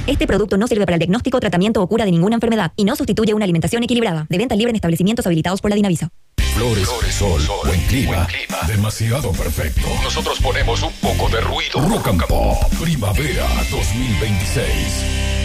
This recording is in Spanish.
Este producto no sirve para el diagnóstico, tratamiento o cura de ninguna enfermedad y no sustituye una alimentación equilibrada. De venta libre en establecimientos habilitados por la Dinavisa. Flores, sol, buen clima, demasiado perfecto. Nosotros ponemos un poco de ruido. Rock and Pop, primavera 2026.